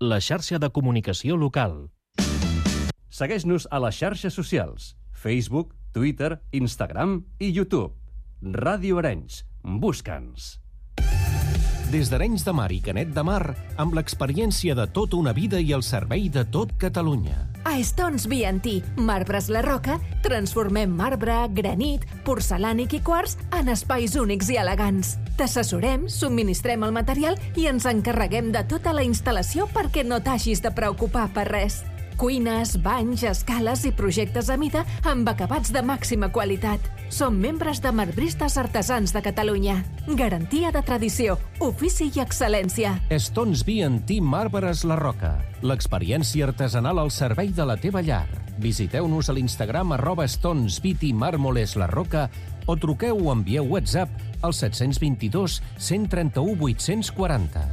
la xarxa de comunicació local. Segueix-nos a les xarxes socials: Facebook, Twitter, Instagram i YouTube. Ràdio Arenys. Busca'ns. Des d'Arenys de Mar i Canet de Mar, amb l'experiència de tota una vida i el servei de tot Catalunya. A Stones B&T, Marbres La Roca, transformem marbre, granit, porcelànic i quars en espais únics i elegants. T'assessorem, subministrem el material i ens encarreguem de tota la instal·lació perquè no t'hagis de preocupar per res. Cuines, banys, escales i projectes a mida amb acabats de màxima qualitat. Som membres de Marbristes Artesans de Catalunya. Garantia de tradició, ofici i excel·lència. Stones B&T Marbres La Roca. L'experiència artesanal al servei de la teva llar. Visiteu-nos a l'Instagram @StonesBT Mármoles La Roca o truqueu o envieu WhatsApp al 722 131 840.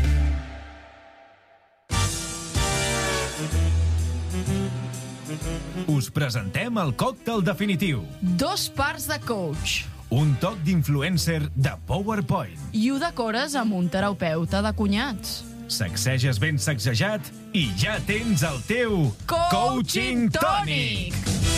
Us presentem el còctel definitiu. 2 parts de coach. Un toc d'influencer de PowerPoint. I ho decores amb un terapeuta de cunyats. Sacseges ben sacsejat i ja tens el teu Coaching Tònic.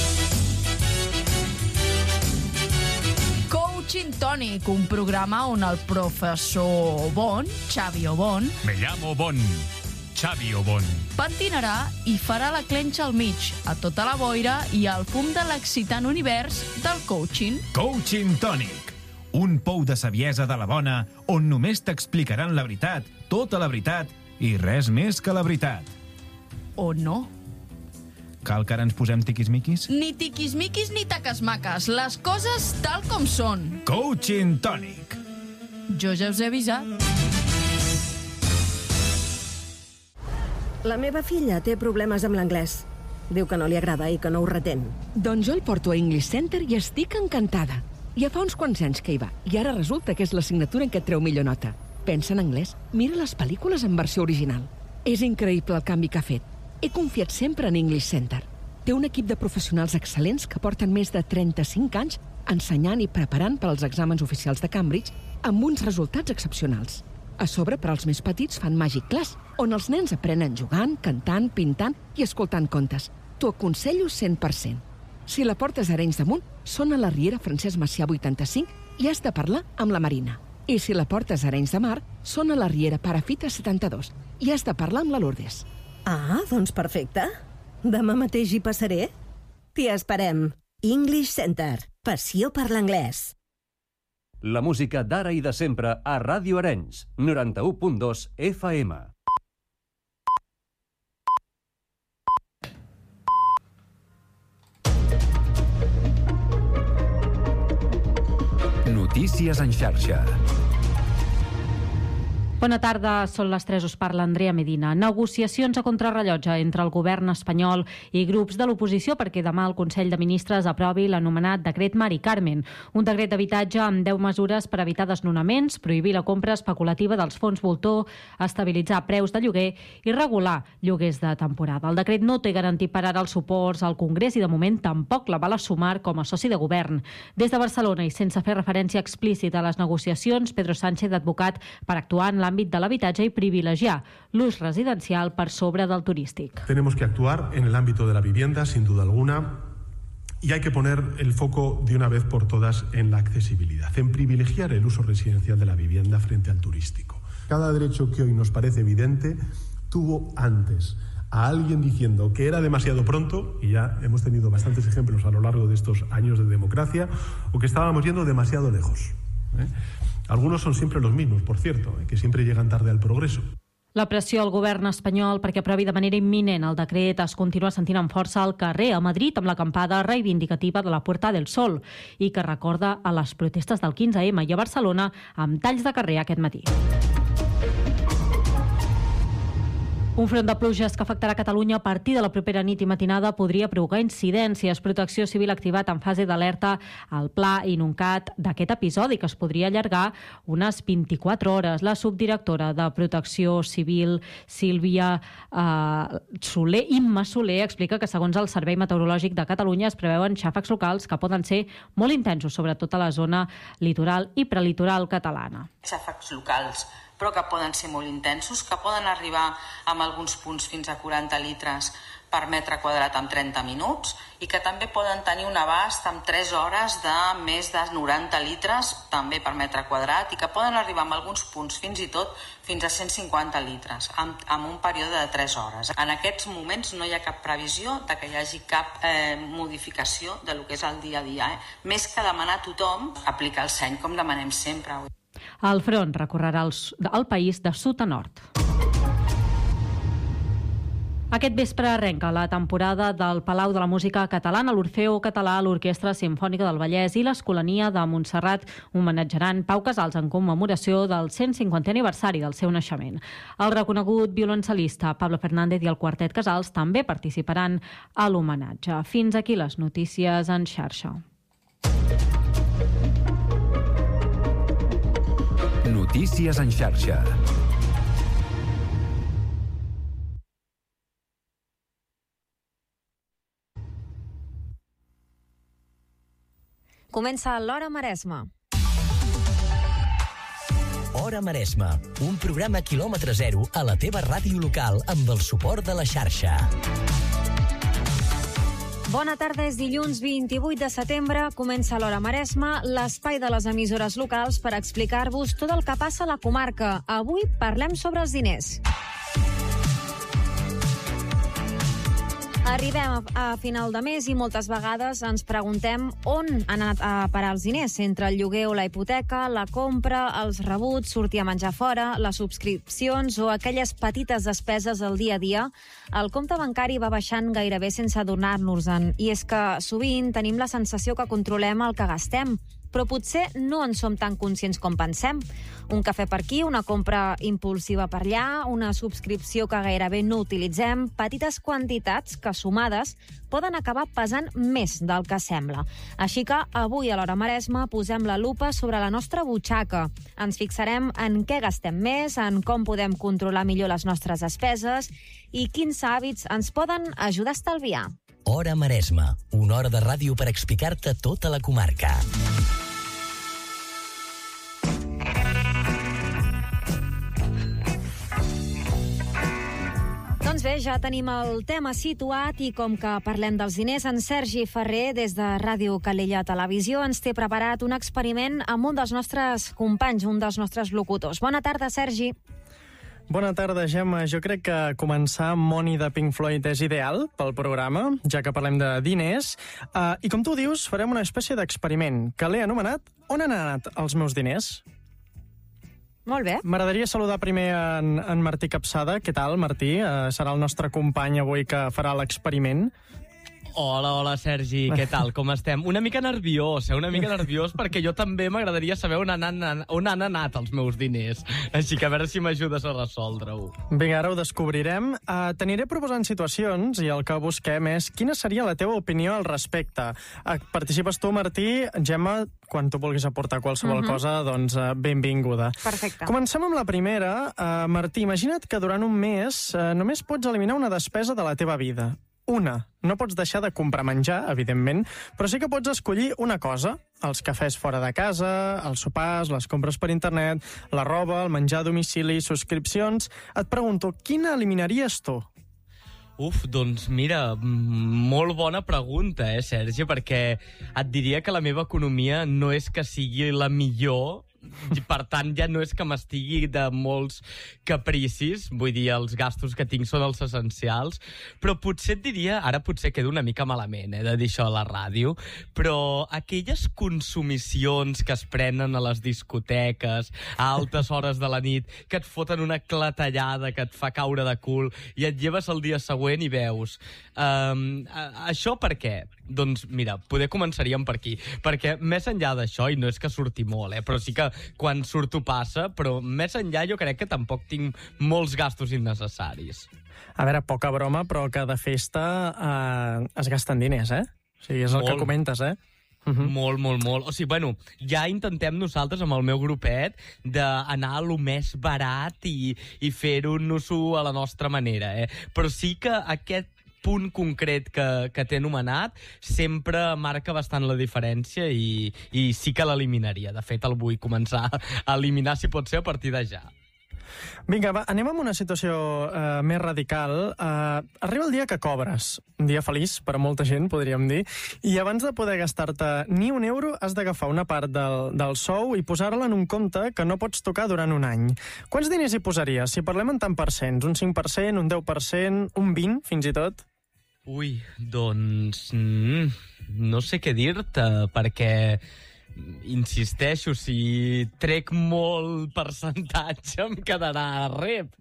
Coaching Tònic, un programa on el professor Bon, Xavi Obon, Me llamo Bon, Xavi Obon, pentinarà i farà la clenxa al mig, a tota la boira i al fum de l'excitant univers del coaching. Coaching Tònic. Un pou de saviesa de la bona on només t'explicaran la veritat, tota la veritat i res més que la veritat. O no? Cal que ara ens posem tiquismiquis? Ni tiquismiquis ni taques-maques, les coses tal com són. Coaching Tònic. Jo ja us he avisat. La meva filla té problemes amb l'anglès. Diu que no li agrada i que no ho retén. Doncs jo el porto a English Center i estic encantada. Ja fa uns quants anys que hi va i ara resulta que és l'assignatura en què et treu millor nota. Pensa en anglès, mira les pel·lícules en versió original. És increïble el canvi que ha fet. He confiat sempre en English Center. Té un equip de professionals excel·lents que porten més de 35 anys ensenyant i preparant per als exàmens oficials de Cambridge amb uns resultats excepcionals. A sobre, per als més petits, fan Magic Class, on els nens aprenen jugant, cantant, pintant i escoltant contes. T'ho aconsello 100%. Si la portes a Arenys de Munt, són a la Riera Francesc Macià 85 i has de parlar amb la Marina. I si la portes a Arenys de Mar, són a la Riera Parafita 72 i has de parlar amb la Lourdes. Ah, doncs perfecte. Demà mateix hi passaré. T'hi esperem. English Center. Passió per l'anglès. La música d'ara i de sempre a Ràdio Arenys, 91.2 FM. Notícies en xarxa. Bona tarda, són les 3, us parla Andrea Medina. Negociacions a contrarrellotge entre el govern espanyol i grups de l'oposició perquè demà el Consell de Ministres aprovi l'anomenat Decret Mari Carmen, un decret d'habitatge amb 10 mesures per evitar desnonaments, prohibir la compra especulativa dels fons voltor, estabilitzar preus de lloguer i regular lloguers de temporada. El decret no té garantit per ara els suports al Congrés i de moment tampoc la val assumar com a soci de govern. Des de Barcelona i sense fer referència explícita a les negociacions, Pedro Sánchez ha advocat per actuar en l'àmbit de l'habitatge i privilegiar l'ús residencial per sobre del turístic. Tenemos que actuar en el ámbito de la vivienda, sin duda alguna, y hay que poner el foco de una vez por todas en la accesibilidad, en privilegiar el uso residencial de la vivienda frente al turístico. Cada derecho que hoy nos parece evidente tuvo antes a alguien diciendo que era demasiado pronto, y ya hemos tenido bastantes ejemplos a lo largo de estos años de democracia, o que estábamos yendo demasiado lejos. Algunos son siempre los mismos, por cierto, que siempre llegan tarde al progreso. La pressió al govern espanyol perquè aprovi de manera imminent el decret es continua sentint amb força al carrer a Madrid amb l'acampada reivindicativa de la Puerta del Sol i que recorda a les protestes del 15M i a Barcelona amb talls de carrer aquest matí. Un front de pluges que afectarà Catalunya a partir de la propera nit i matinada podria provocar incidències. Protecció Civil ha activat en fase d'alerta el pla Inuncat d'aquest episodi, que es podria allargar unes 24 hores. La subdirectora de Protecció Civil, Sílvia Imma Soler, explica que segons el Servei Meteorològic de Catalunya es preveuen xàfecs locals que poden ser molt intensos, sobretot a la zona litoral i prelitoral catalana. Xàfecs locals però que poden ser molt intensos, que poden arribar amb alguns punts fins a 40 litres per metre quadrat en 30 minuts i que també poden tenir un abast en 3 hores de més de 90 litres també per metre quadrat i que poden arribar amb alguns punts fins i tot fins a 150 litres en un període de 3 hores. En aquests moments no hi ha cap previsió de que hi hagi cap modificació de lo que és el dia a dia. Més que demanar a tothom aplicar el seny com demanem sempre. El front recorrerà el país de sud a nord. Aquest vespre arrenca la temporada del Palau de la Música Catalana. L'Orfeó Català, l'Orquestra Simfònica del Vallès i l'Escolania de Montserrat homenatjaran Pau Casals en commemoració del 150è aniversari del seu naixement. El reconegut violoncel·lista Pablo Fernández i el quartet Casals també participaran a l'homenatge. Fins aquí les notícies en xarxa. Notícies en xarxa. Comença l'Hora Maresma. Hora Maresma, un programa quilòmetre zero a la teva ràdio local amb el suport de la xarxa. Bona tarda, és dilluns 28 de setembre, comença l'Hora Maresma, l'espai de les emissores locals per explicar-vos tot el que passa a la comarca. Avui parlem sobre els diners. Arribem a final de mes i moltes vegades ens preguntem on han anat a parar els diners, entre el lloguer o la hipoteca, la compra, els rebuts, sortir a menjar fora, les subscripcions o aquelles petites despeses del dia a dia. El compte bancari va baixant gairebé sense adonar-nos-en, i és que sovint tenim la sensació que controlem el que gastem, però potser no en som tan conscients com pensem. Un cafè per aquí, una compra impulsiva per allà, una subscripció que gairebé no utilitzem, petites quantitats que sumades poden acabar pesant més del que sembla. Així que avui a l'Hora Maresma posem la lupa sobre la nostra butxaca. Ens fixarem en què gastem més, en com podem controlar millor les nostres despeses i quins hàbits ens poden ajudar a estalviar. Hora Maresma, una hora de ràdio per explicar-te tota la comarca. Doncs bé, ja tenim el tema situat i com que parlem dels diners, en Sergi Ferrer, des de Ràdio Calella Televisió, ens té preparat un experiment amb un dels nostres companys, un dels nostres locutors. Bona tarda, Sergi. Bona tarda, Gemma. Jo crec que començar amb Money de Pink Floyd és ideal pel programa, ja que parlem de diners. I com tu dius, farem una espècie d'experiment que l'he anomenat On han anat els meus diners? Molt bé. M'agradaria saludar primer en Martí Capçada. Què tal, Martí? Serà el nostre company avui que farà l'experiment. Hola, Sergi, què tal? Com estem? Una mica nerviós perquè jo també m'agradaria saber on han anat els meus diners. Així que a veure si m'ajudes a resoldre-ho. Vinga, ara ho descobrirem. T'aniré proposant situacions i el que busquem és quina seria la teva opinió al respecte. Participes tu, Martí. Gemma, quan tu vulguis aportar qualsevol cosa, doncs benvinguda. Perfecte. Comencem amb la primera. Martí, imagina't que durant un mes només pots eliminar una despesa de la teva vida. Una. No pots deixar de comprar menjar, evidentment, però sí que pots escollir una cosa. Els cafès fora de casa, els sopars, les compres per internet, la roba, el menjar a domicili, subscripcions. Et pregunto, quina eliminaries tu? Doncs mira, molt bona pregunta, Sergi, perquè et diria que la meva economia no és que sigui la millor, per tant ja no és que m'estigui de molts capricis, vull dir, els gastos que tinc són els essencials, però potser et diria, ara potser quedo una mica malament de dir això a la ràdio, però aquelles consumicions que es prenen a les discoteques a altes hores de la nit, que et foten una clatellada que et fa caure de cul i et lleves el dia següent i veus això per què? Doncs mira, poder començaríem per aquí, perquè més enllà d'això, i no és que surti molt, però sí que quan surto passa, però més enllà jo crec que tampoc tinc molts gastos innecessaris. A veure, poca broma, però que de festa es gasten diners, O sigui, és el que comentes, Molt. O sigui, bueno, ja intentem nosaltres amb el meu grupet d'anar a lo més barat i fer-ho-nos-ho a la nostra manera, Però sí que aquest punt concret que t'he anomenat sempre marca bastant la diferència i sí que l'eliminaria. De fet, el vull començar a eliminar, si pot ser, a partir de ja. Vinga, va, anem amb una situació més radical. Arriba el dia que cobres, un dia feliç per a molta gent, podríem dir, i abans de poder gastar-te ni un euro has d'agafar una part del sou i posar-la en un compte que no pots tocar durant un any. Quants diners hi posaries? Si parlem en tant percents, un 5%, un 10%, un 20%, fins i tot? Ui, doncs... no sé què dir-te, perquè... insisteixo, si trec molt percentatge em quedarà a rep.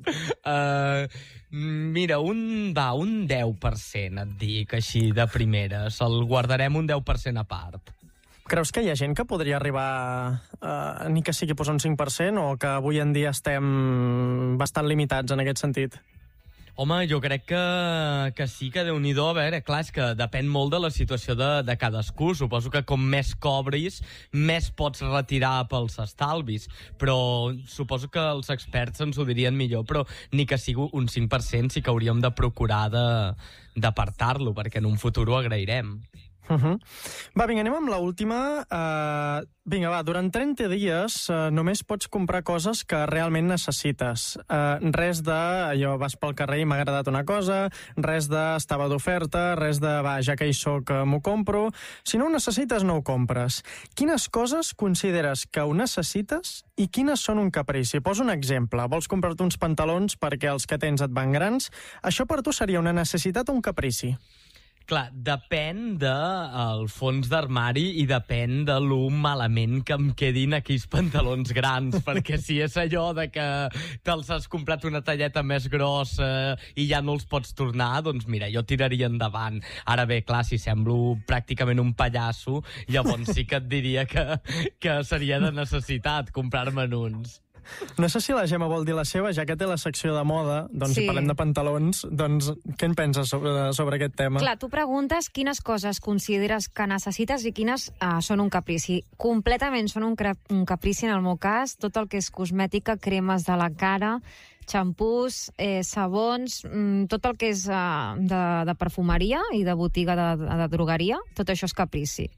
Mira, un 10% et dic, així de primeres. El guardarem un 10% a part. Creus que hi ha gent que podria arribar ni que sigui posar un 5% o que avui en dia estem bastant limitats en aquest sentit? Home, jo crec que sí que Déu-n'hi-do. A veure, clar, és que depèn molt de la situació de cadascú. Suposo que com més cobris, més pots retirar pels estalvis. Però suposo que els experts ens ho dirien millor. Però ni que sigui un 5% sí que hauríem de procurar d'apartar-lo, perquè en un futur ho agrairem. Va, vinga, anem amb l'última. Vinga, va, durant 30 dies només pots comprar coses que realment necessites. Res de, jo vas pel carrer i m'ha agradat una cosa, res de estava d'oferta, res de, va, ja que hi soc, m'ho compro. Si no ho necessites, no ho compres. Quines coses consideres que ho necessites i quines són un caprici? Poso un exemple. Vols comprar-te uns pantalons perquè els que tens et van grans? Això per tu seria una necessitat o un caprici? Clar, depèn del fons d'armari i depèn de lo malament que em quedin aquells pantalons grans, perquè si és allò de que te'ls has comprat una talleta més grossa i ja no els pots tornar, doncs mira, jo tiraria endavant. Ara bé, clar, si semblo pràcticament un pallasso, llavors sí que et diria que seria de necessitat comprar-me'n uns. No sé si la Gemma vol dir la seva, ja que té la secció de moda, doncs Sí. si parlem de pantalons, doncs què en penses sobre aquest tema? Clar, tu preguntes quines coses consideres que necessites i quines són un caprici. Completament són un caprici en el meu cas, tot el que és cosmètica, cremes de la cara, xampús, sabons, tot el que és de perfumeria i de botiga de drogueria, tot això és caprici.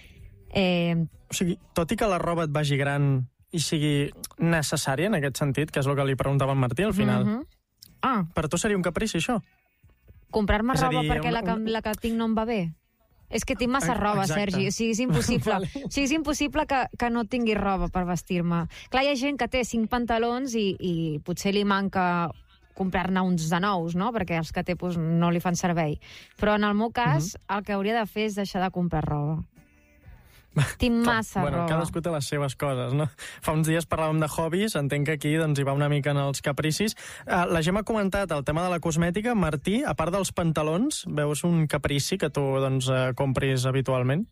O sigui, tot i que la roba et vagi gran i sigui necessària en aquest sentit, que és el que li preguntava en Martí al final. Per tu seria un caprici, això? Comprar-me És a roba dir, perquè la que tinc no em va bé? És que tinc massa roba, Exacte. Sergi. O sigui, és impossible. O sigui, és impossible que no tingui roba per vestir-me. Clar, hi ha gent que té 5 pantalons i potser li manca comprar-ne uns de nous, no? Perquè els que té no li fan servei. Però en el meu cas, el que hauria de fer és deixar de comprar roba. Tinc massa roba. Cadascú té les seves coses, no? Fa uns dies parlàvem de hobbies, entenc que aquí doncs, hi va una mica en els capricis. La Gemma ha comentat el tema de la cosmètica. Martí, a part dels pantalons, veus un caprici que tu doncs, compris habitualment?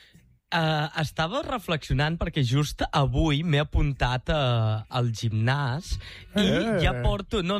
Estava reflexionant perquè just avui m'he apuntat al gimnàs i ja porto... No,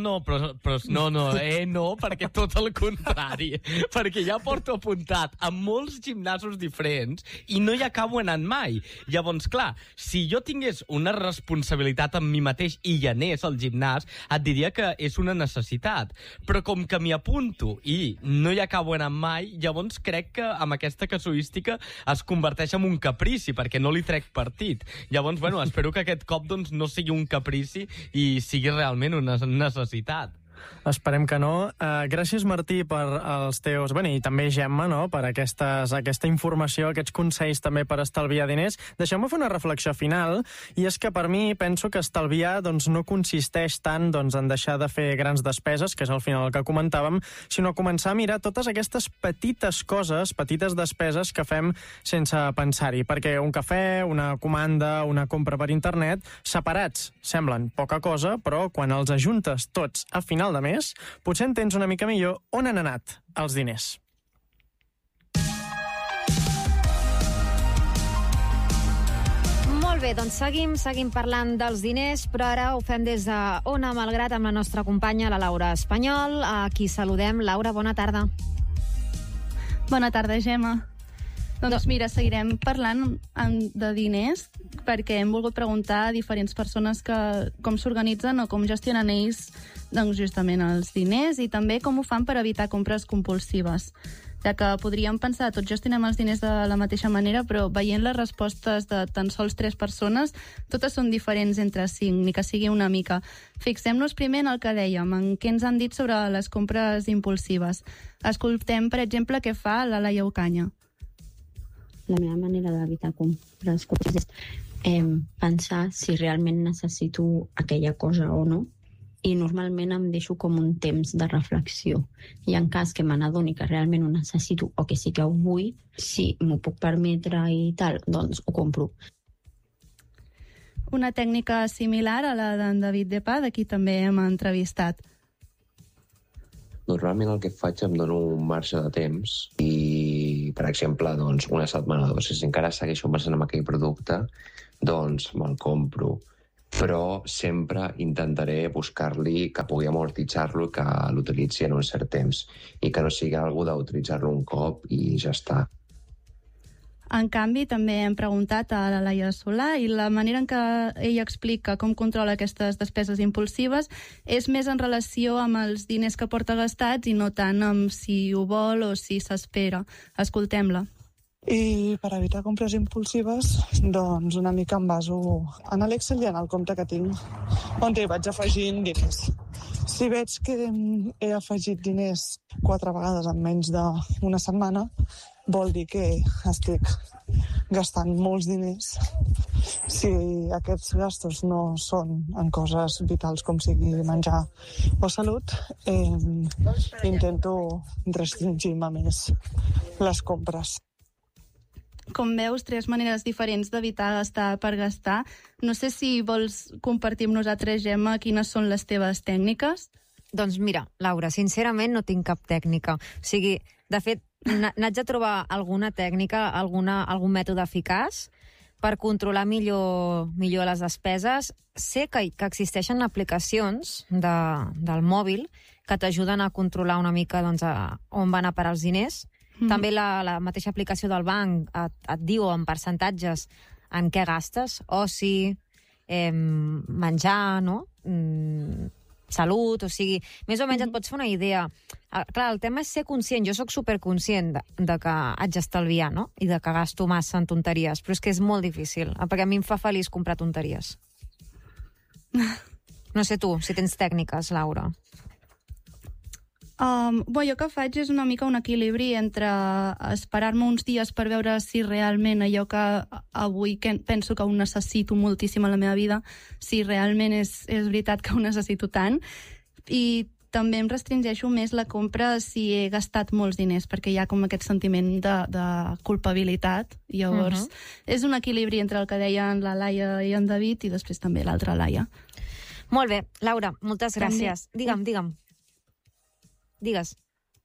perquè tot el contrari. Perquè ja porto apuntat a molts gimnasos diferents i no hi acabo anant mai. Llavors, clar, si jo tingués una responsabilitat amb mi mateix i hi anés al gimnàs, et diria que és una necessitat. Però com que m'hi apunto i no hi acabo anant mai, llavors crec que amb aquesta casuística es converteix en un caprici, perquè no li trec partit. Llavors, bueno, espero que aquest cop doncs, no sigui un caprici i sigui realment una necessitat. Esperem que no. Gràcies, Martí, per els teus... Bé, i també Gemma, no?, per aquesta informació, aquests consells també per estalviar diners. Deixeu-me fer una reflexió final, i és que per mi penso que estalviar doncs, no consisteix tant doncs, en deixar de fer grans despeses, que és al final el que comentàvem, sinó començar a mirar totes aquestes petites coses, petites despeses que fem sense pensar-hi. Perquè un cafè, una comanda, una compra per internet, separats semblen poca cosa, però quan els ajuntes tots a final de mes, potser entens una mica millor on han anat els diners. Molt bé, doncs seguim parlant dels diners, però ara ho fem des de Ona Malgrat amb la nostra companya, la Laura Espanyol, a qui saludem. Laura, bona tarda. Bona tarda, Gemma. Doncs mira, seguirem parlant de diners perquè hem volgut preguntar a diferents persones com s'organitzen o com gestionen ells doncs, justament els diners i també com ho fan per evitar compres compulsives. de que podríem pensar tots gestionem els diners de la mateixa manera, però veient les respostes de tan sols 3 persones, totes són diferents entre 5, ni que sigui una mica. Fixem-nos primer en el que dèiem, en què ens han dit sobre les compres impulsives. Escoltem, per exemple, què fa la Laia Ocaña. La meva manera d'evitar comprar les coses és pensar si realment necessito aquella cosa o no, i normalment em deixo com un temps de reflexió. I en cas que me n'adoni que realment ho necessito o que sí que ho vull, si m'ho puc permetre i tal, doncs ho compro. Una tècnica similar a la d'en David Depà, de qui també hem entrevistat. Normalment el que faig em dono un marge de temps i, per exemple, doncs, una setmana o 2, si encara segueixo pensant en aquell producte, doncs me'l compro. Però sempre intentaré buscar-li que pugui amortitzar-lo i que l'utilitzi en un cert temps i que no sigui algú d'utilitzar-lo un cop i ja està. En canvi, també hem preguntat a la Laia Solà i la manera en què ella explica com controla aquestes despeses impulsives és més en relació amb els diners que porta gastats i no tant amb si ho vol o si s'espera. Escoltem-la. I per evitar compres impulsives, doncs una mica em baso en l'Excel i en el compte que tinc, on hi vaig afegint diners. Si veig que he afegit diners 4 vegades en menys d'una setmana, vol dir que estic gastant molts diners. Si aquests gastos no són en coses vitals com sigui menjar o salut, intento restringir-me més les compres. Com veus, 3 maneres diferents d'evitar gastar per gastar. No sé si vols compartir amb nosaltres, Gemma, quines són les teves tècniques? Doncs mira, Laura, sincerament no tinc cap tècnica. O sigui, de fet, n'haig de trobar alguna tècnica, algun mètode eficaç per controlar millor les despeses. Sé que existeixen aplicacions del mòbil que t'ajuden a controlar una mica doncs, on van a parar els diners. També la mateixa aplicació del banc et diu en percentatges en què gastes, oci, menjar, no? Salut, o sigui, més o menys et pots fer una idea. Clar, el tema és ser conscient. Jo sóc superconscient de que haig d'estalviar, no? I de que gasto massa en tonteries, però és que és molt difícil, perquè a mi em fa feliç comprar tonteries. No sé tu, si tens tècniques, Laura. Jo que faig és una mica un equilibri entre esperar-me uns dies per veure si realment allò que avui penso que ho necessito moltíssim a la meva vida, si realment és veritat que ho necessito tant, i també em restringeixo més la compra si he gastat molts diners, perquè hi ha com aquest sentiment de culpabilitat. Llavors, és un equilibri entre el que deien la Laia i en David i després també l'altra Laia. Molt bé, Laura, moltes gràcies. Digue'm. Digues.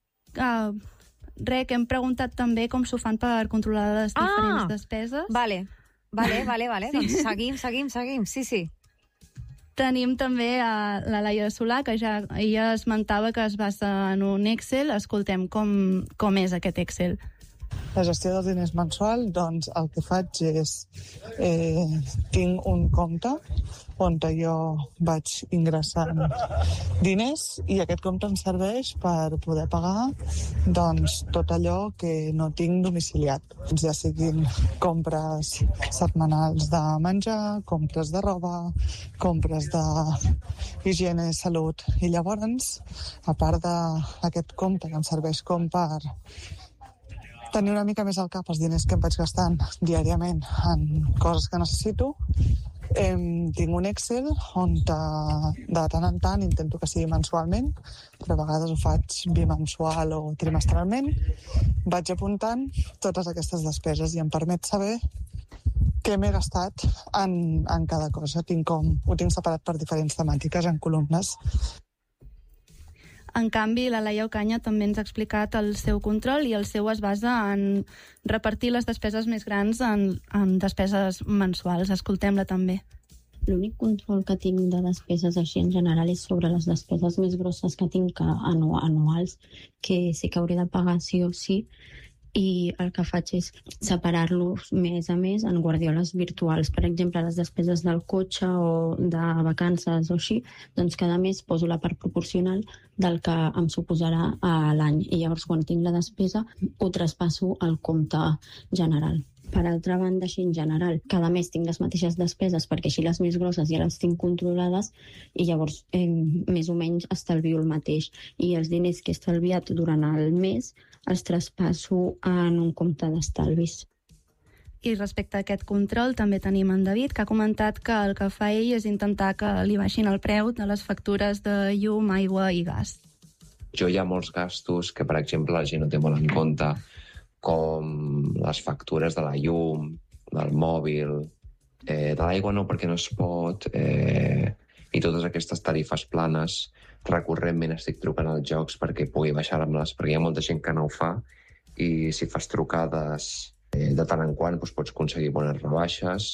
Que hem preguntat també com s'ho fan per controlar les diferents despeses. Vale. Doncs seguim. Sí. Tenim també a la Laia Solà, que ja ella esmentava que es basa en un Excel. Escoltem com és aquest Excel. La gestió dels diners mensual, doncs el que faig és tinc un compte on jo vaig ingressant diners i aquest compte em serveix per poder pagar doncs, tot allò que no tinc domiciliat. Ja siguin compres setmanals de menjar, compres de roba, compres d'higiene, salut. I llavors, a part d'aquest compte que em serveix com per tenir una mica més al cap els diners que em vaig gastant diàriament en coses que necessito, tinc un Excel on de tant en tant intento que sigui mensualment, però a vegades ho faig bimensual o trimestralment. Vaig apuntant totes aquestes despeses i em permet saber què m'he gastat en cada cosa. Ho tinc separat per diferents temàtiques en columnes. En canvi, la Laia Ocaña també ens ha explicat el seu control i el seu es basa en repartir les despeses més grans en despeses mensuals. Escoltem-la també. L'únic control que tinc de despeses així en general és sobre les despeses més grosses que tinc anuals, que sé que hauré de pagar sí o sí, i el que faig és separar-los mes a mes en guardioles virtuals. Per exemple, les despeses del cotxe o de vacances o així, doncs cada mes poso la part proporcional del que em suposarà a l'any. I llavors, quan tinc la despesa, ho traspasso al compte general. Per altra banda, així en general, cada mes tinc les mateixes despeses perquè així les més grosses ja les tinc controlades i llavors més o menys estalvio el mateix. I els diners que he estalviat durant el mes els traspasso en un compte d'estalvis. I respecte a aquest control també tenim en David, que ha comentat que el que fa ell és intentar que li baixin el preu de les factures de llum, aigua i gas. Hi ha molts gastos que, per exemple, la gent no té molt en compte, com les factures de la llum, del mòbil, de l'aigua no, perquè no es pot, i totes aquestes tarifes planes. Recurrentment estic trucant als jocs perquè pugui baixar-me-les, perquè hi ha molta gent que no ho fa, i si fas trucades de tant en quant doncs pots aconseguir bones rebaixes.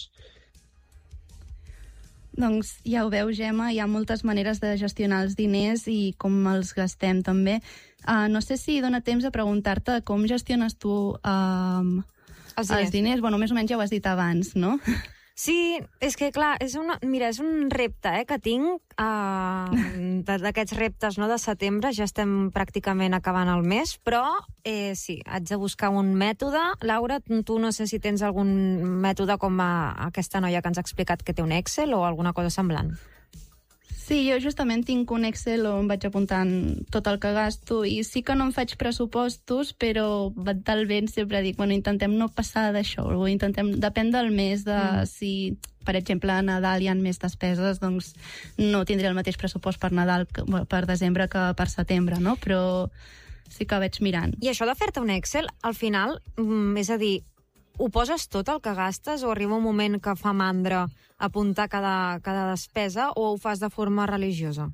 Doncs ja ho veu, Gemma, hi ha moltes maneres de gestionar els diners i com els gastem també. No sé si dona temps a preguntar-te com gestiones tu els diners. Bueno, més o menys ja ho has dit abans, no? Sí, és que clar, és un repte que tinc, d'aquests reptes de setembre, ja estem pràcticament acabant el mes, però sí, haig de buscar un mètode. Laura, tu no sé si tens algun mètode com aquesta noia que ens ha explicat que té un Excel o alguna cosa semblant. Sí, jo justament tinc un Excel on vaig apuntant tot el que gasto i sí que no em faig pressupostos, però mentalment sempre dic, bueno, intentem no passar d'això, depèn del mes, si, per exemple, a Nadal hi ha més despeses, doncs no tindré el mateix pressupost per Nadal, per desembre que per setembre, no? Però sí que vaig mirant. I això de fer-te un Excel, al final, és a dir, ho poses tot el que gastes o arriba un moment que fa mandra apuntar cada despesa o ho fas de forma religiosa?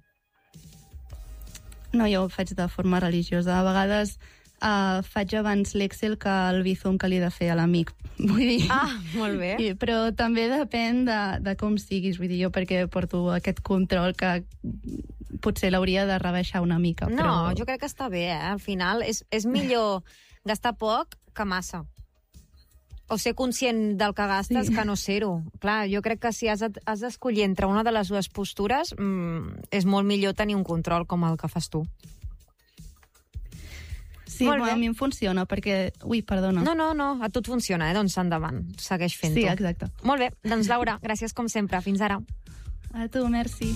No, jo ho faig de forma religiosa. A vegades faig abans l'Excel que el Bizum que li he de fer a l'amic. Vull dir... molt bé. Però també depèn de com siguis. Vull dir, jo perquè porto aquest control que potser l'hauria de rebaixar una mica. No, jo crec que està bé, Al final és millor gastar poc que massa. O ser conscient del que gastes que no ser-ho. Clar, jo crec que si has d'escollir entre una de les dues postures, és molt millor tenir un control com el que fas tu. Sí, a mi em funciona, perquè... Ui, perdona. No, a tu et funciona, doncs endavant, segueix fent-ho. Sí, exacte. Molt bé, doncs Laura, gràcies com sempre, fins ara. A tu, merci.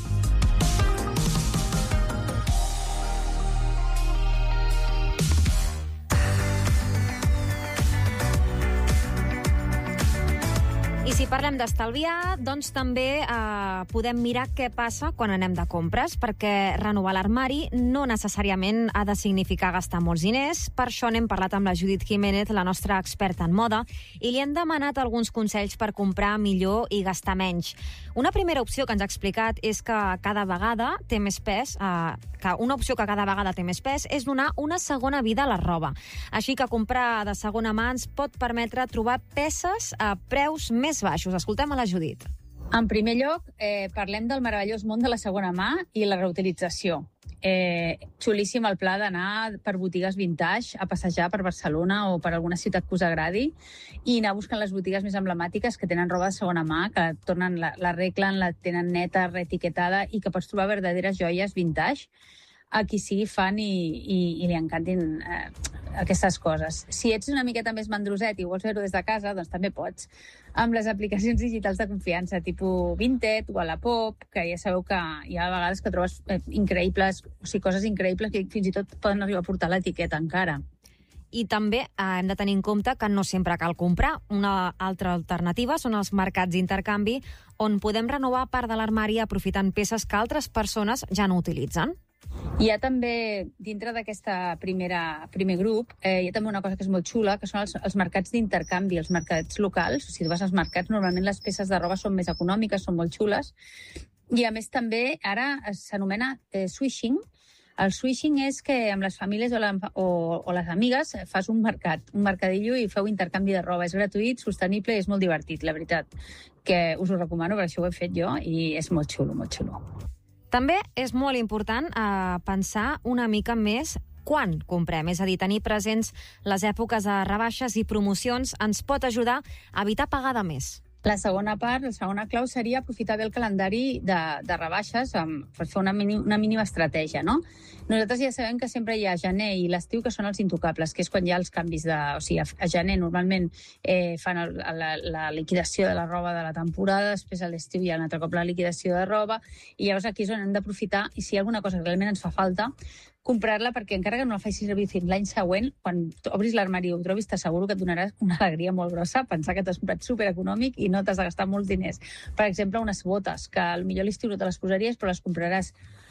I si parlem d'estalviar, doncs també podem mirar què passa quan anem de compres, perquè renovar l'armari no necessàriament ha de significar gastar molts diners. Per això n'hem parlat amb la Judit Jiménez, la nostra experta en moda, i li hem demanat alguns consells per comprar millor i gastar menys. Una primera opció que ens ha explicat és que cada vegada té més pes, és donar una segona vida a la roba. Així que comprar de segona mà ens pot permetre trobar peces a preus més baixos. Escoltem a la Judit. En primer lloc, parlem del meravellós món de la segona mà i la reutilització. Xulíssim el pla d'anar per botigues vintage a passejar per Barcelona o per alguna ciutat que us agradi i anar buscant les botigues més emblemàtiques que tenen roba de segona mà, que tornen, l'arreglen, la tenen neta, reetiquetada i que pots trobar verdaderes joies vintage a qui sigui fan i li encantin aquestes coses. Si ets una miqueta més mandroset i vols fer-ho des de casa, doncs també pots. Amb les aplicacions digitals de confiança, tipus Vinted o Wallapop, que ja sabeu que hi ha vegades que trobes increïbles, o sigui, coses increïbles que fins i tot poden arribar a portar l'etiqueta encara. I també hem de tenir en compte que no sempre cal comprar. Una altra alternativa són els mercats d'intercanvi, on podem renovar part de l'armari aprofitant peces que altres persones ja no utilitzen. Hi ha també, dintre d'aquest primer grup, hi ha també una cosa que és molt xula, que són els mercats d'intercanvi, els mercats locals. Si tu vas als mercats, normalment les peces de roba són més econòmiques, són molt xules. I a més també, ara s'anomena swishing. El swishing és que amb les famílies o les amigues fas un mercadillo i feu intercanvi de roba. És gratuït, sostenible i és molt divertit, la veritat. Que us ho recomano, perquè això ho he fet jo i és molt xulo, molt xulo. També és molt important pensar una mica més quan comprem. És a dir, tenir presents les èpoques de rebaixes i promocions ens pot ajudar a evitar pagar de més. La segona part, la segona clau seria aprofitar bé el calendari de rebaixes per fer una mínima estratègia, no? Nosaltres ja sabem que sempre hi ha gener i l'estiu que són els intocables, que és quan hi ha els canvis o sigui, a gener normalment fan la liquidació de la roba de la temporada, després a l'estiu hi ha un altre cop la liquidació de roba, i llavors aquí és on hem d'aprofitar, i si hi ha alguna cosa que realment ens fa falta, comprar-la, perquè encara que no la facis servir fins l'any següent, quan obris l'armari i ho trobis, t'asseguro que et donarà una alegria molt grossa pensar que t'has comprat supereconòmic i no t'has de gastar molts diners. Per exemple, unes botes, que potser a l'estiu no te les posaries, però les compraràs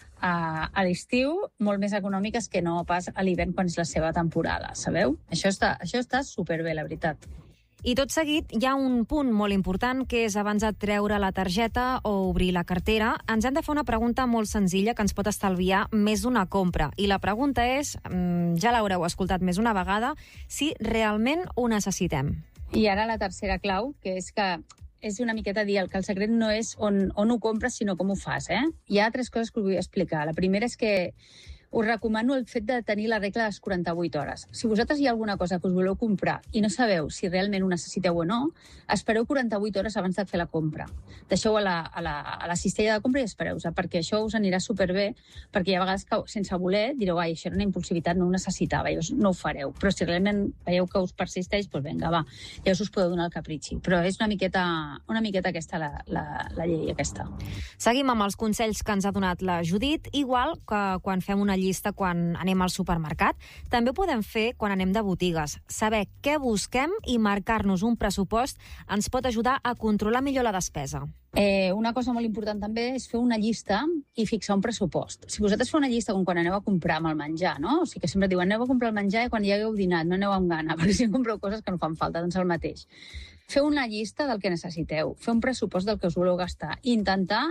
a l'estiu molt més econòmiques que no pas a l'hivern quan és la seva temporada, sabeu? Això està superbé, la veritat. I tot seguit hi ha un punt molt important, que és abans de treure la targeta o obrir la cartera, ens hem de fer una pregunta molt senzilla que ens pot estalviar més d'una compra. I la pregunta és, ja l'haureu escoltat més d'una vegada, si realment ho necessitem. I ara la tercera clau, que és una miqueta dir que el secret no és on ho compres, sinó com ho fas. Hi ha 3 coses que us vull explicar. La primera és que us recomano el fet de tenir la regla de les 48 hores. Si vosaltres hi ha alguna cosa que us voleu comprar i no sabeu si realment ho necessiteu o no, espereu 48 hores abans de fer la compra. Deixeu a la cistella de compra i espereu-se, perquè això us anirà superbé, perquè hi ha vegades que sense voler direu, això era una impulsivitat, no ho necessitava, llavors no ho fareu. Però si realment veieu que us persisteix, doncs vinga, va, llavors us podeu donar el capritxi. Però és una miqueta aquesta la llei aquesta. Seguim amb els consells que ens ha donat la Judit, igual que quan fem una llista quan anem al supermercat, també ho podem fer quan anem de botigues. Saber què busquem i marcar-nos un pressupost ens pot ajudar a controlar millor la despesa. Una cosa molt important també és fer una llista i fixar un pressupost. Si vosaltres feu una llista com quan aneu a comprar amb el menjar, no? O sigui que sempre diuen, aneu a comprar el menjar i quan ja hagueu dinat, no aneu amb gana, perquè si compreu coses que no fan falta, doncs el mateix. Feu una llista del que necessiteu, fer un pressupost del que us voleu gastar i intentar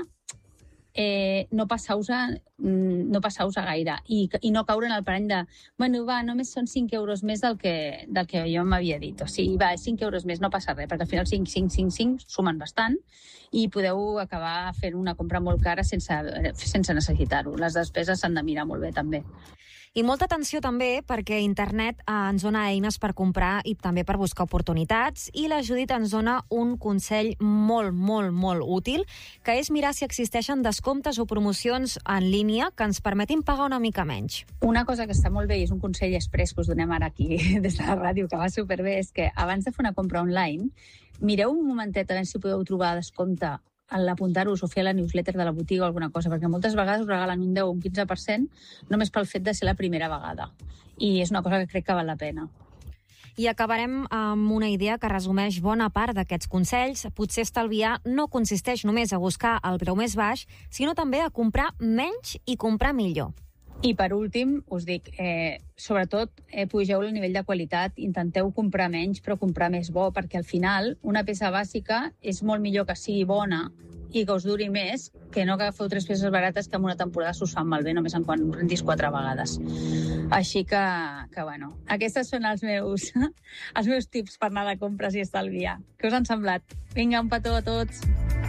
no passar-vos a gaire i no caure en el parany de només són 5 euros més del que jo m'havia dit. O sigui, 5 euros més, no passa res, perquè al final 5 sumen bastant i podeu acabar fent una compra molt cara sense necessitar-ho. Les despeses s'han de mirar molt bé, també. I molta atenció també perquè internet ens dona eines per comprar i també per buscar oportunitats, i la Judit ens dona un consell molt, molt, molt útil, que és mirar si existeixen descomptes o promocions en línia que ens permetin pagar una mica menys. Una cosa que està molt bé, i és un consell express que us donem ara aquí des de la ràdio, que va superbé, és que abans de fer una compra online, mireu un momentet a veure si podeu trobar descompte a l'apuntar-vos o fer la newsletter de la botiga o alguna cosa, perquè moltes vegades us regalen un 10 o un 15% només pel fet de ser la primera vegada. I és una cosa que crec que val la pena. I acabarem amb una idea que resumeix bona part d'aquests consells. Potser estalviar no consisteix només a buscar el preu més baix, sinó també a comprar menys i comprar millor. I per últim, us dic, sobretot pugeu el nivell de qualitat, intenteu comprar menys però comprar més bo, perquè al final una peça bàsica és molt millor que sigui bona i que us duri més que no que agafeu 3 peces barates que en una temporada s'us fan malbé només en quan us rendis 4 vegades. Així que bueno, aquests són els meus tips per anar de compres i estalviar. Què us han semblat? Vinga, un petó a tots!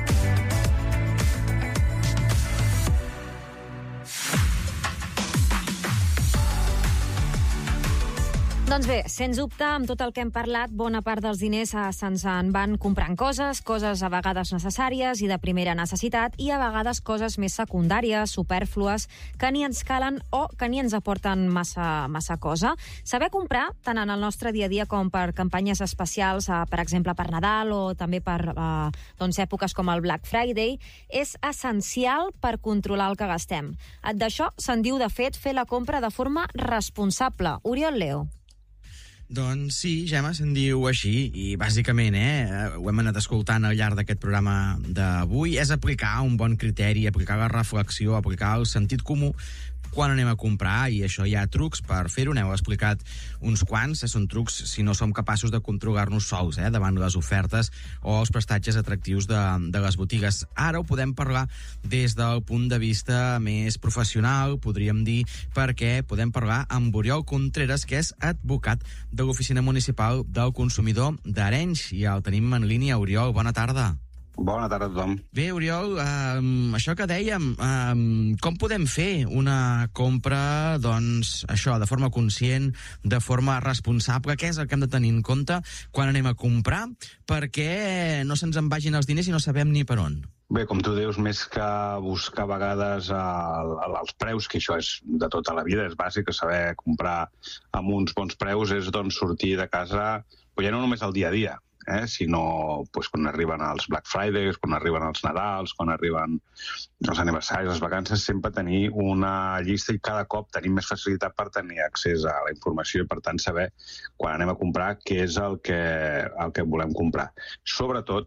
Doncs bé, sens dubte, amb tot el que hem parlat, bona part dels diners se'ns en van comprant coses a vegades necessàries i de primera necessitat, i a vegades coses més secundàries, supèrflues, que ni ens calen o que ni ens aporten massa cosa. Saber comprar, tant en el nostre dia a dia com per campanyes especials, per exemple per Nadal o també per èpoques com el Black Friday, és essencial per controlar el que gastem. D'això se'n diu, de fet, fer la compra de forma responsable. Oriol Leo. Doncs sí, Gemma, se'n diu així, i bàsicament, ho hem anat escoltant al llarg d'aquest programa d'avui, és aplicar un bon criteri, aplicar la reflexió, aplicar el sentit comú quan anem a comprar, i això hi ha trucs per fer-ho, n'heu explicat uns quants, són trucs si no som capaços de controlar-nos sols davant les ofertes o els prestatges atractius de les botigues. Ara ho podem parlar des del punt de vista més professional, podríem dir, perquè podem parlar amb Oriol Contreras, que és advocat de l'Oficina Municipal del Consumidor d'Arenys, i el tenim en línia. Oriol, bona tarda. Bona tarda a tothom. Bé, Oriol, això que dèiem, com podem fer una compra, doncs, això, de forma conscient, de forma responsable? Què és el que hem de tenir en compte quan anem a comprar? Perquè no se'ns en vagin els diners i no sabem ni per on. Bé, com tu dius, més que buscar a vegades els preus, que això és de tota la vida, és bàsic, saber comprar amb uns bons preus, és doncs sortir de casa, però ja no només el dia a dia, sinó quan arriben els Black Fridays, quan arriben els Nadals, quan arriben els aniversaris, les vacances, sempre tenir una llista i cada cop tenim més facilitat per tenir accés a la informació i, per tant, saber quan anem a comprar què és el que volem comprar. Sobretot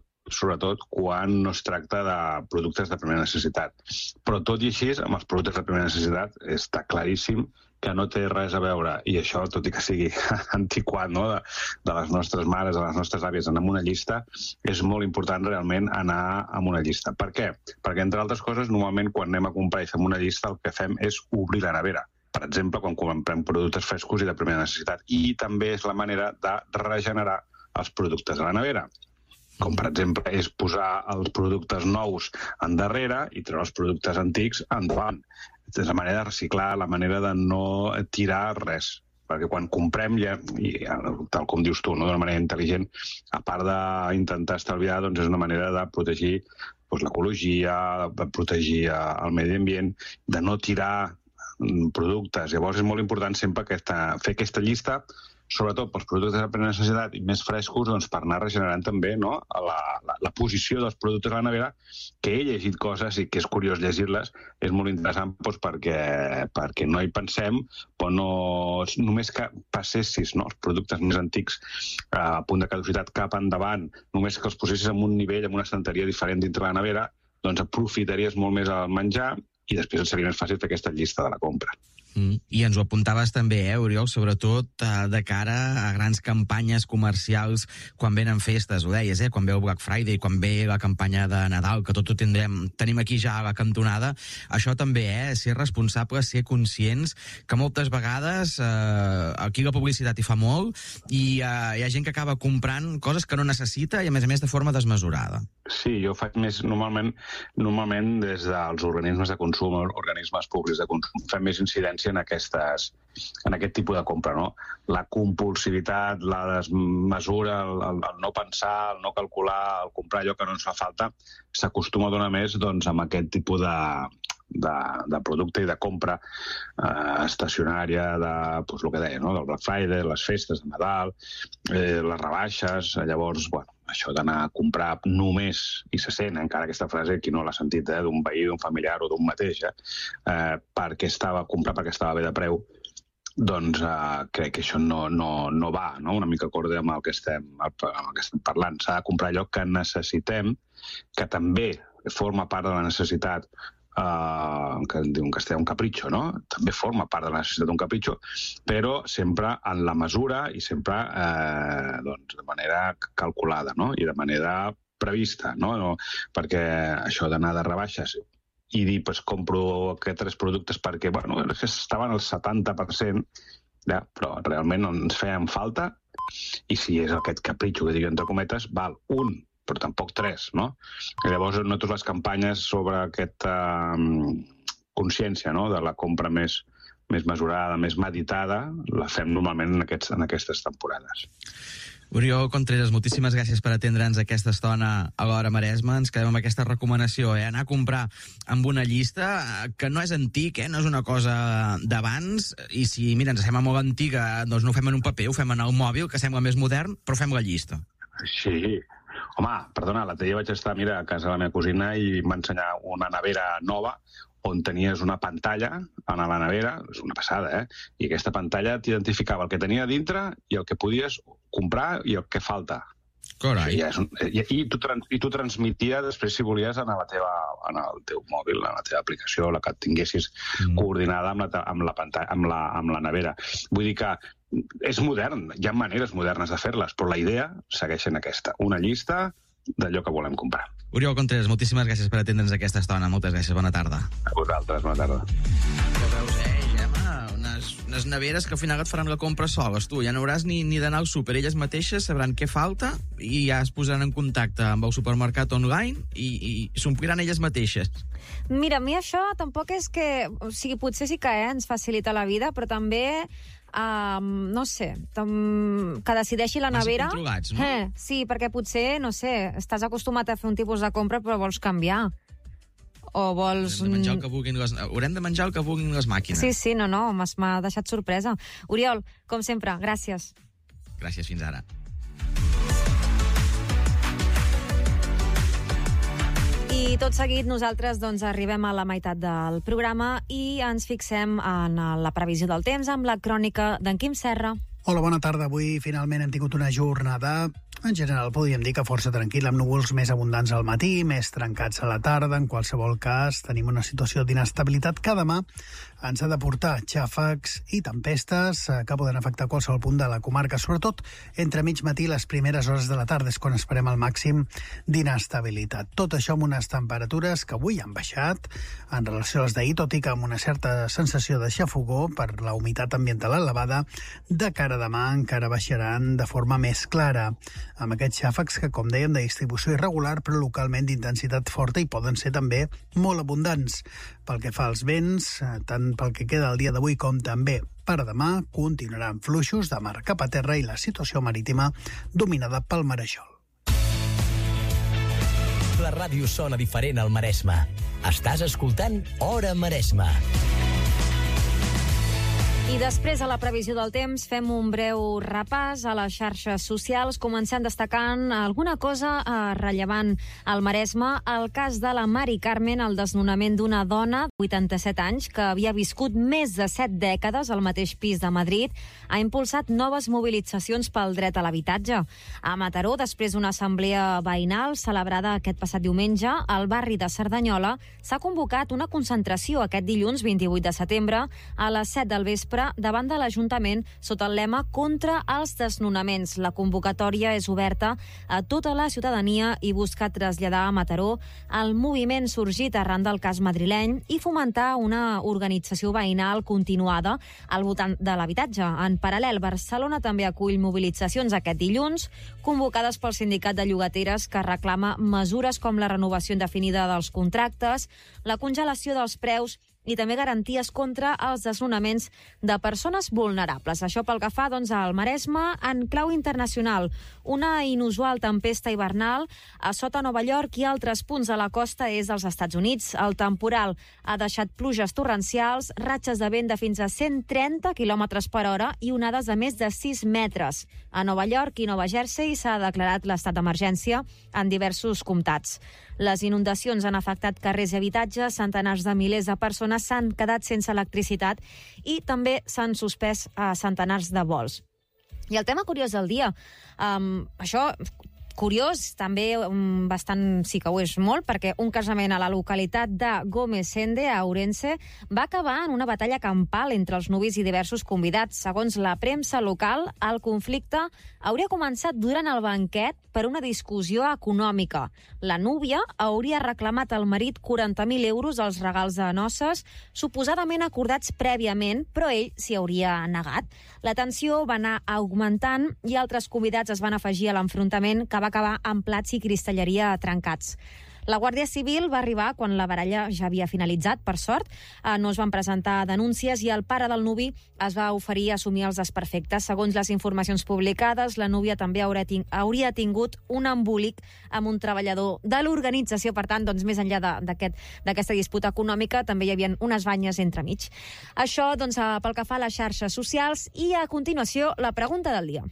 quan no es tracta de productes de primera necessitat. Però tot i així, amb els productes de primera necessitat, està claríssim que no té res a veure, i això, tot i que sigui antiquat, no? de les nostres mares, de les nostres àvies, anar amb una llista, és molt important realment anar amb una llista. Per què? Perquè, entre altres coses, normalment quan anem a comprar i fem una llista, el que fem és obrir la nevera. Per exemple, quan comprem productes frescos i de primera necessitat. I també és la manera de regenerar els productes a la nevera. Com, per exemple, és posar els productes nous endarrere i treure els productes antics endavant. És la manera de reciclar, la manera de no tirar res. Perquè quan comprem, i tal com dius tu, d'una manera intel·ligent, a part d'intentar estalviar, doncs és una manera de protegir l'ecologia, de protegir el medi ambient, de no tirar productes. Llavors és molt important sempre fer aquesta llista, sobretot pels productes de primera necessitat i més frescos, doncs, per anar regenerant també la posició dels productes a la nevera, que he llegit coses i que és curiós llegir-les, és molt interessant perquè no hi pensem, però només que passessis els productes més antics a punt de caducitat cap endavant, només que els posessis en un nivell, en una estanteria diferent dintre la nevera, doncs aprofitaries molt més el menjar i després et seria més fàcil fer aquesta llista de la compra. I ens ho apuntaves també, Oriol, sobretot de cara a grans campanyes comercials quan venen festes, ho deies, quan ve el Black Friday, quan ve la campanya de Nadal, que tot ho tenim aquí ja a la cantonada. Això també, ser responsables, ser conscients, que moltes vegades aquí la publicitat hi fa molt i hi ha gent que acaba comprant coses que no necessita i, a més de forma desmesurada. Sí, jo faig més, normalment des dels organismes de consum, organismes públics de consum, fem més incidència en aquest tipus de compra, no? La compulsivitat, la desmesura, el no pensar, el no calcular, el comprar allò que no ens fa falta, s'acostuma a donar més amb aquest tipus de producte i de compra estacionària el que deia, del Black Friday, les festes de Nadal, les rebaixes. Llavors, això d'anar a comprar només, i se sent encara aquesta frase, qui no l'ha sentit, d'un veí, d'un familiar o d'un mateix, perquè estava bé de preu, doncs crec que això no va, una mica acorde amb el que estem parlant. S'ha de comprar allò que necessitem, que també forma part de la necessitat, que diuen que un capritxo, no? També forma part de la necessitat d'un capritxo, però sempre en la mesura i sempre de manera calculada, no? I de manera prevista, no? Perquè això d'anar de rebaixes i dir, compro aquests 3 productes perquè, estaven al 70%, però realment no ens feien falta, i si és aquest capritxo que dic entre cometes, val un, però tampoc 3, no? I llavors nosaltres les campanyes sobre aquesta consciència de la compra més mesurada, més meditada, la fem normalment en aquestes temporades. Oriol Contreras, moltíssimes gràcies per atendre'ns aquesta estona a l'Hora Maresme. Ens quedem amb aquesta recomanació, anar a comprar amb una llista que no és antic, no és una cosa d'abans, i si, mira, ens sembla molt antiga, doncs no ho fem en un paper, ho fem en el mòbil, que sembla més modern, però fem la llista. Sí. Home, perdona, l'altre dia vaig estar a casa de la meva cosina i em va ensenyar una nevera nova on tenies una pantalla a la nevera, és una passada, i aquesta pantalla t'identificava el que tenia dintre i el que podies comprar i el que falta. Carai. I t'ho transmetia després, si volies, en el teu mòbil, en la teva aplicació, la que et tinguessis coordinada amb la nevera. Vull dir que és modern, hi ha maneres modernes de fer-les, però la idea segueix sent aquesta, una llista d'allò que volem comprar. Oriol Contreras, moltíssimes gràcies per atendre'ns aquesta estona. Moltes gràcies, bona tarda. A vosaltres, bona tarda. Ja veus, Gemma, unes neveres que al final et faran la compra soles, tu. Ja no hauràs ni d'anar al súper. Elles mateixes sabran què falta i ja es posaran en contacte amb el supermercat online i s'ompliran elles mateixes. Mira, a mi això tampoc és que... O sigui, potser sí que ens facilita la vida, però també... no sé, que decideixi la nevera... Controlats, no? Sí, perquè potser, no sé, estàs acostumat a fer un tipus de compra però vols canviar. O vols... Haurem de menjar el que vulguin les màquines. Sí, no, m'ha deixat sorpresa. Oriol, com sempre, gràcies. Gràcies, fins ara. I tot seguit nosaltres arribem a la meitat del programa i ens fixem en la previsió del temps amb la crònica d'en Quim Serra. Hola, bona tarda. Avui finalment hem tingut una jornada, en general podríem dir que força tranquil·la, amb núvols més abundants al matí, més trencats a la tarda. En qualsevol cas, tenim una situació d'inestabilitat que demà ens ha de portar xàfecs i tempestes que poden afectar qualsevol punt de la comarca, sobretot entre mig matí i les primeres hores de la tarda, és quan esperem el màxim d'inestabilitat. Tot això amb unes temperatures que avui han baixat en relació a les d'ahir, tot i que amb una certa sensació de xafogó per la humitat ambiental elevada. De cara a demà encara baixaran de forma més clara, amb aquests xàfecs que, com dèiem, de distribució irregular, però localment d'intensitat forta i poden ser també molt abundants. Pel que fa als vents, tant pel que queda el dia d'avui com també per demà, continuaran fluixos de mar cap a terra i la situació marítima dominada pel marejol. La ràdio sona diferent al Maresme. Estàs escoltant Hora Maresme. I després, a la previsió del temps, fem un breu repàs a les xarxes socials, començant destacant alguna cosa rellevant al Maresme, el cas de la Mari Carmen, el desnonament d'una dona de 87 anys que havia viscut més de 7 dècades al mateix pis de Madrid, ha impulsat noves mobilitzacions pel dret a l'habitatge. A Mataró, després d'una assemblea veïnal celebrada aquest passat diumenge, al barri de Cerdanyola, s'ha convocat una concentració aquest dilluns 28 de setembre a les 7 del vespre davant de l'Ajuntament sota el lema contra els desnonaments. La convocatòria és oberta a tota la ciutadania i busca traslladar a Mataró el moviment sorgit arran del cas madrileny i fomentar una organització veïnal continuada al voltant de l'habitatge. En paral·lel, Barcelona també acull mobilitzacions aquest dilluns, convocades pel Sindicat de Llogateres, que reclama mesures com la renovació indefinida dels contractes, la congelació dels preus i també garanties contra els desnonaments de persones vulnerables. Això pel que fa al Maresme en clau internacional. Una inusual tempesta hivernal a sota Nova York i altres punts de la costa est dels Estats Units. El temporal ha deixat pluges torrencials, ratxes de vent de fins a 130 km per hora i onades de més de 6 metres. A Nova York i Nova Jersey s'ha declarat l'estat d'emergència en diversos comtats. Les inundacions han afectat carrers i habitatges, centenars de milers de persones s'han quedat sense electricitat i també s'han suspès centenars de vols. I el tema curiós del dia, això curiós, també bastant sí que ho és molt, perquè un casament a la localitat de Gómez-Sende, a Ourense, va acabar en una batalla campal entre els nuvis i diversos convidats. Segons la premsa local, el conflicte hauria començat durant el banquet per una discussió econòmica. La núvia hauria reclamat al marit 40.000 euros als regals de noces, suposadament acordats prèviament, però ell s'hi hauria negat. La tensió va anar augmentant i altres convidats es van afegir a l'enfrontament, que va acabar amb plats i cristalleria trencats. La Guàrdia Civil va arribar quan la baralla ja havia finalitzat, per sort. No es van presentar denúncies i el pare del nuvi es va oferir a assumir els desperfectes. Segons les informacions publicades, la núvia també hauria tingut un embolic amb un treballador de l'organització. Per tant, més enllà d'aquesta disputa econòmica, també hi havia unes banyes entremig. Això pel que fa a les xarxes socials. I a continuació, la pregunta del dia.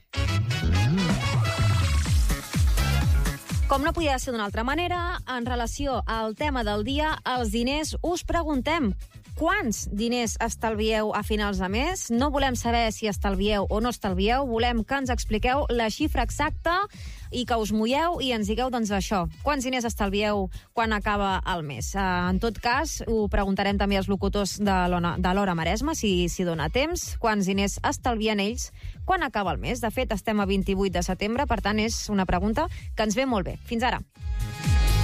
Com no podia ser d'una altra manera, en relació al tema del dia, els diners, us preguntem quants diners estalvieu a finals de mes. No volem saber si estalvieu o no estalvieu, volem que ens expliqueu la xifra exacta i que us mulleu i ens digueu això, quants diners estalvieu quan acaba el mes. En tot cas, ho preguntarem també als locutors de l'Hora Maresme, si dona temps, quants diners estalvien ells quan acaba el mes. De fet, estem a 28 de setembre, per tant, és una pregunta que ens ve molt bé. Fins ara.